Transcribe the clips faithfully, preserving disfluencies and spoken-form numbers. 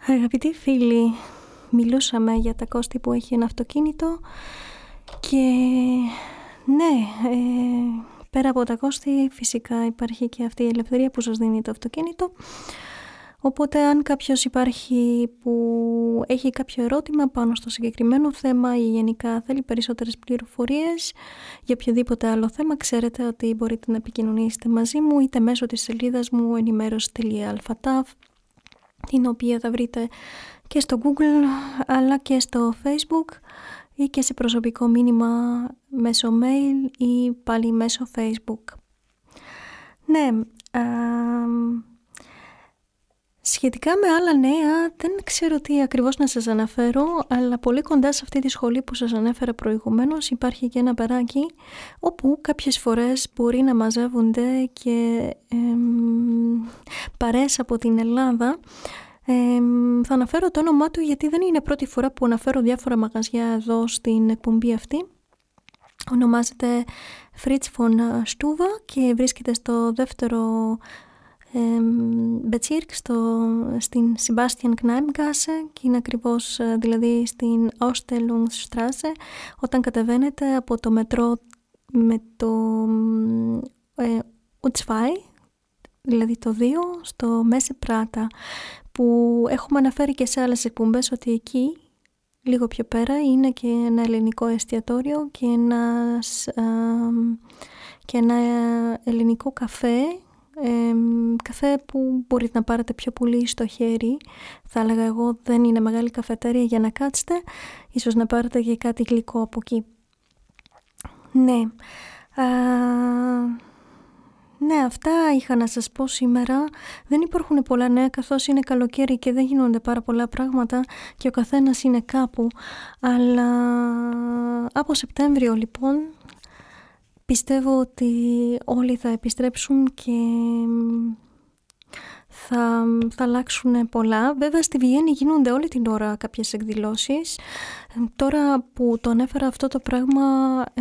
Αγαπητοί φίλοι, μιλούσαμε για τα κόστη που έχει ένα αυτοκίνητο και ναι, ε, πέρα από τα κόστη φυσικά υπάρχει και αυτή η ελευθερία που σας δίνει το αυτοκίνητο. Οπότε αν κάποιος υπάρχει που έχει κάποιο ερώτημα πάνω στο συγκεκριμένο θέμα ή γενικά θέλει περισσότερες πληροφορίες για οποιοδήποτε άλλο θέμα, ξέρετε ότι μπορείτε να επικοινωνήσετε μαζί μου είτε μέσω της σελίδας μου ενημέρωση τελεία αλφατάφ, την οποία θα βρείτε και στο Google αλλά και στο Facebook ή και σε προσωπικό μήνυμα μέσω mail ή πάλι μέσω Facebook. Ναι, α, σχετικά με άλλα νέα δεν ξέρω τι ακριβώς να σας αναφέρω, αλλά πολύ κοντά σε αυτή τη σχολή που σας ανέφερα προηγουμένως υπάρχει και ένα περάκι όπου κάποιες φορές μπορεί να μαζεύονται και εμ, παρέες από την Ελλάδα. Ε, θα αναφέρω το όνομά του γιατί δεν είναι πρώτη φορά που αναφέρω διάφορα μαγαζιά εδώ στην εκπομπή αυτή. Ονομάζεται Fritz von Stuva και βρίσκεται στο δεύτερο ε, Bezirk, στο, στην Sebastian Kneipengasse και είναι ακριβώς δηλαδή στην Ausstellungsstraße όταν κατεβαίνετε από το μετρό με το ε, U δύο, δηλαδή το δύο, στο Μέσε Πράτα, που έχουμε αναφέρει και σε άλλες εκπομπές ότι εκεί, λίγο πιο πέρα, είναι και ένα ελληνικό εστιατόριο και, ένας, α, και ένα ελληνικό καφέ, ε, καφέ που μπορείτε να πάρετε πιο πολύ στο χέρι. Θα έλεγα εγώ δεν είναι μεγάλη καφετέρια για να κάτσετε, ίσως να πάρετε και κάτι γλυκό από εκεί. Ναι, α, Ναι, αυτά είχα να σας πω σήμερα. Δεν υπάρχουν πολλά νέα καθώς είναι καλοκαίρι και δεν γίνονται πάρα πολλά πράγματα και ο καθένας είναι κάπου. Αλλά από Σεπτέμβριο λοιπόν πιστεύω ότι όλοι θα επιστρέψουν και θα, θα αλλάξουν πολλά. Βέβαια στη Βιέννη γίνονται όλη την ώρα κάποιες εκδηλώσεις. Τώρα που το ανέφερα αυτό το πράγμα... Ε,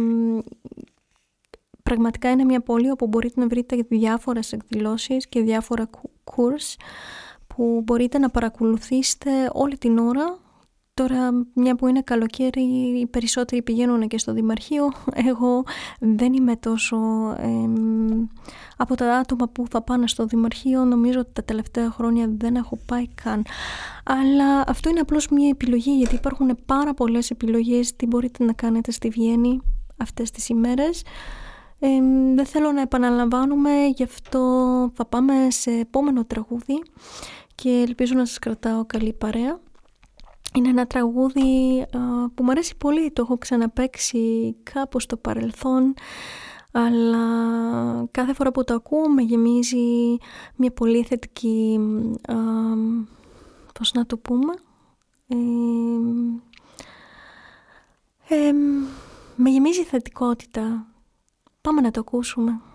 Πραγματικά είναι μια πόλη όπου μπορείτε να βρείτε διάφορες εκδηλώσεις και διάφορα κουρς που μπορείτε να παρακολουθήσετε όλη την ώρα. Τώρα, μια που είναι καλοκαίρι, οι περισσότεροι πηγαίνουν και στο Δημαρχείο. Εγώ δεν είμαι τόσο ε, από τα άτομα που θα πάνε στο Δημαρχείο. Νομίζω ότι τα τελευταία χρόνια δεν έχω πάει καν. Αλλά αυτό είναι απλώς μια επιλογή, γιατί υπάρχουν πάρα πολλές επιλογές τι μπορείτε να κάνετε στη Βιέννη αυτές τις ημέρες. Ε, δεν θέλω να επαναλαμβάνουμε, γι' αυτό θα πάμε σε επόμενο τραγούδι και ελπίζω να σας κρατάω καλή παρέα. Είναι ένα τραγούδι α, που μου αρέσει πολύ, το έχω ξαναπαίξει κάπου στο παρελθόν, αλλά κάθε φορά που το ακούω με γεμίζει μια πολύ θετική, α, πώς να το πούμε, ε, ε, με γεμίζει θετικότητα. Πάμε να το ακούσουμε.